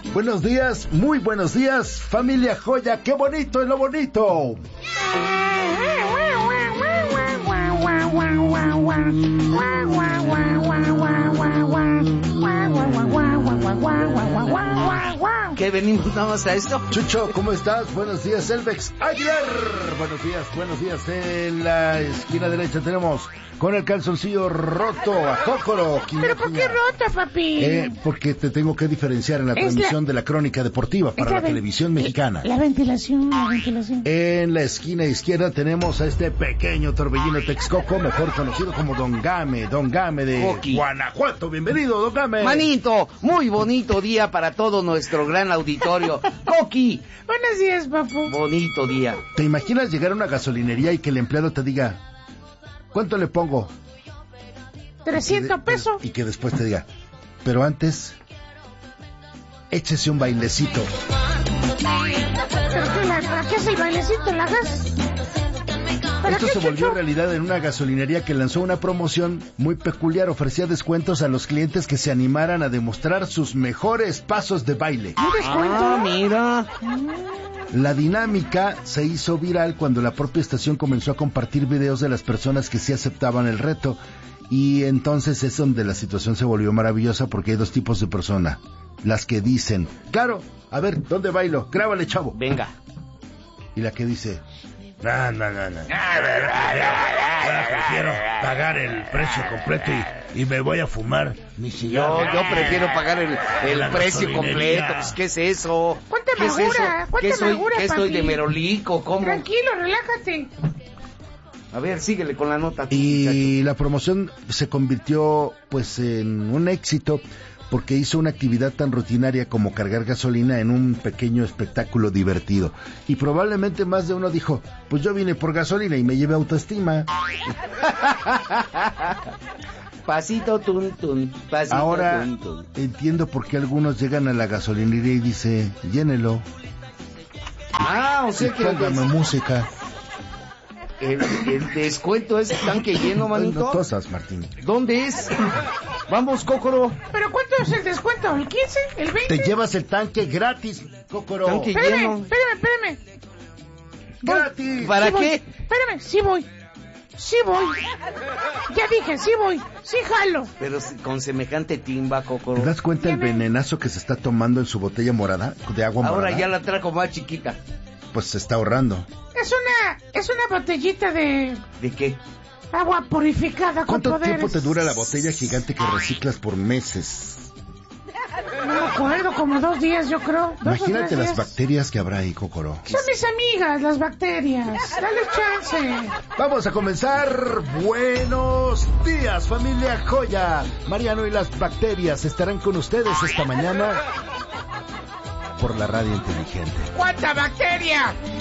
Buenos días, muy buenos días, familia Joya, qué bonito es lo bonito. ¿Qué venimos nada más a esto? Chucho, ¿cómo estás? Buenos días, Elvex Aguilar. Buenos días. En la esquina derecha tenemos con el calzoncillo roto a Cócoro. ¿Pero por qué rota, papi? Porque te tengo que diferenciar en la transmisión de la crónica deportiva para la televisión mexicana. La ventilación. En la esquina izquierda tenemos a este pequeño torbellino Texcoco, mejor conocido como Don Game de Coqui. Guanajuato. Bienvenido, Don Game. Manito, muy bonito día para todo nuestro gran auditorio. Coqui. Buenos días, papu. Bonito día. ¿Te imaginas llegar a una gasolinería y que el empleado te diga, ¿cuánto le pongo? 300 pesos. Y que después te diga, pero antes, échese un bailecito. ¿Para qué es el bailecito? ¿La gas? Esto se volvió realidad en una gasolinería que lanzó una promoción muy peculiar. Ofrecía descuentos a los clientes que se animaran a demostrar sus mejores pasos de baile. ¿Un descuento? Mira. La dinámica se hizo viral cuando la propia estación comenzó a compartir videos de las personas que sí aceptaban el reto. Y entonces es donde la situación se volvió maravillosa, porque hay dos tipos de personas. Las que dicen, claro, a ver, ¿dónde bailo? Grábale, chavo. Venga. Y la que dice, no. Prefiero pagar el precio completo y me voy a fumar mi cigarro. Yo prefiero pagar el precio completo. Pues, ¿qué es eso? ¿Cuánta ¿Qué amargura? es eso? ¿Cuánta amargura, ¿Qué estoy papi? de merolico? ¿Cómo? Tranquilo, relájate. A ver, síguele con la nota. Y la promoción se convirtió pues en un éxito, porque hizo una actividad tan rutinaria como cargar gasolina en un pequeño espectáculo divertido. Y probablemente más de uno dijo, pues yo vine por gasolina y me llevé autoestima. Pasito tun, pasito Ahora tun. entiendo por qué algunos llegan a la gasolinería y dice, llénelo, O sea que póngame música. el descuento es tanque lleno, manito. No tosas, Martín. ¿Dónde es? Vamos, Cócoro. ¿Pero cuánto es el descuento? ¿El 15? ¿El 20? Te llevas el tanque gratis, Cócoro. Tanque lleno. Espérame. ¡Gratis! ¿Para Sí voy. qué? Espérame, sí voy. Ya dije, sí voy. Sí jalo. Pero con semejante timba, Cócoro. ¿Te das cuenta el venenazo que se está tomando en su botella morada, de agua morada? Ahora ya la trajo más chiquita. Pues se está ahorrando. Es una botellita de ¿De qué? agua purificada con ¿Cuánto poderes. tiempo te dura la botella gigante que reciclas por meses? No me acuerdo, como 2 días yo creo. 2 o 3 Imagínate las días. bacterias que habrá ahí, Cócoro. Son mis amigas, las bacterias. Dale chance. Vamos a comenzar. Buenos días, familia Joya. Mariano y las bacterias estarán con ustedes esta mañana por la radio inteligente. ¿Cuánta bacteria?